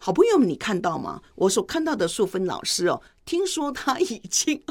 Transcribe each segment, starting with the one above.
好朋友们，你看到吗？我所看到的淑芬老师听说他已经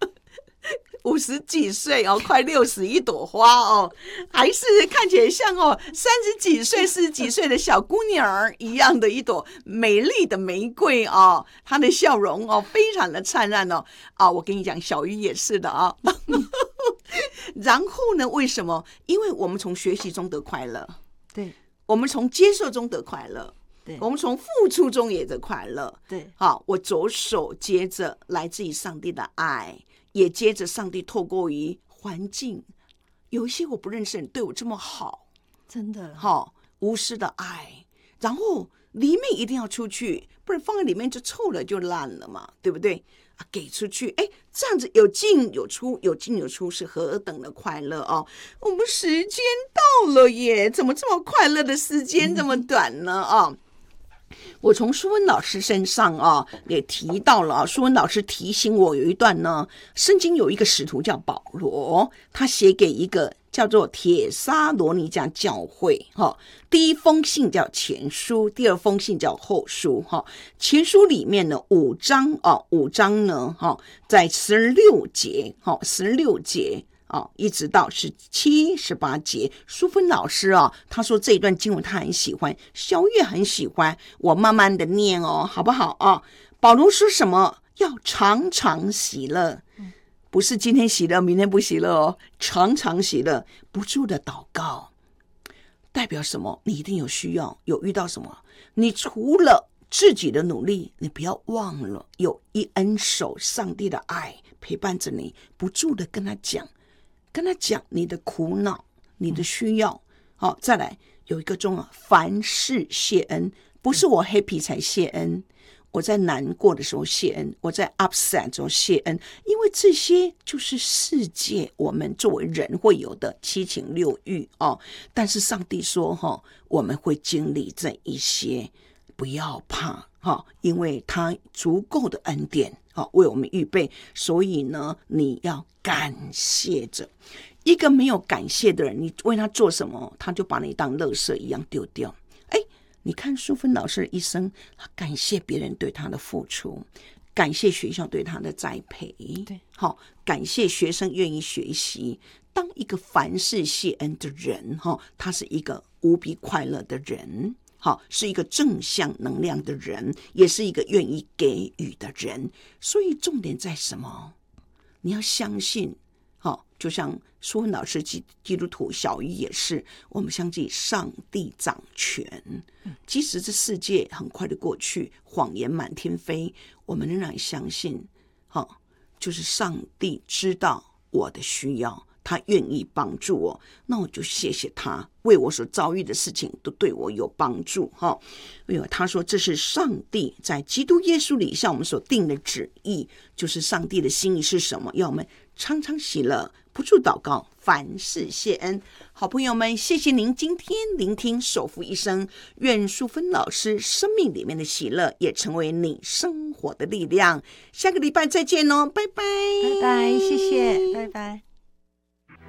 50几岁快60一朵花还是看起来像30几岁、40几岁的小姑娘一样的一朵美丽的玫瑰她的笑容非常的灿烂我跟你讲，小鱼也是的然后呢，为什么？因为我们从学习中得快乐， 对， 我们从接受中得快乐， 对， 我们从付出中也得快乐， 对， 我左手接着来自于上帝的爱，也接着上帝透过于环境，有一些我不认识人对我这么好， 真的无私的爱，然后里面一定要出去，不然放在里面就臭了就烂了嘛，对不对？给出去，这样子有进有出，有进有出是何等的快乐我们时间到了耶，怎么这么快乐的时间这么短呢我从淑芬老师身上也提到了淑芬老师提醒我有一段呢，圣经有一个使徒叫保罗，他写给一个叫做帖撒罗尼迦教会第一封信叫前书，第二封信叫后书前书里面呢5章呢在16节一直到17、18节，淑芬老师他说这一段经文他很喜欢，小月很喜欢，我慢慢的念好不好保罗说什么？要常常喜乐，不是今天喜乐明天不喜乐常常喜乐，不住的祷告。代表什么？你一定有需要，有遇到什么，你除了自己的努力，你不要忘了有一恩手上帝的爱陪伴着你，不住的跟他讲你的苦恼，你的需要再来有一个重要，凡事谢恩，不是我 happy 才谢恩，我在难过的时候谢恩，我在 upset 的时候谢恩，因为这些就是世界我们作为人会有的七情六欲但是上帝说我们会经历这一些，不要怕因为他足够的恩典为我们预备，所以呢你要感谢着。一个没有感谢的人，你为他做什么，他就把你当垃圾一样丢掉。你看淑芬老师的一生，他感谢别人对他的付出，感谢学校对他的栽培， 对， 感谢学生愿意学习。当一个凡事谢恩的人他是一个无比快乐的人，是一个正向能量的人，也是一个愿意给予的人。所以重点在什么？你要相信就像淑芬老师基督徒，小鱼也是，我们相信上帝掌权，即使这世界很快的过去，谎言满天飞，我们仍然相信就是上帝知道我的需要，他愿意帮助我，那我就谢谢他，为我所遭遇的事情都对我有帮助他说这是上帝在基督耶稣里向我们所定的旨意，就是上帝的心意是什么？要我们常常喜乐，不住祷告，凡事谢恩。好朋友们，谢谢您今天聆听守护一生，愿淑芬老师生命里面的喜乐也成为你生活的力量。下个礼拜再见拜拜， 拜拜，谢谢，拜拜。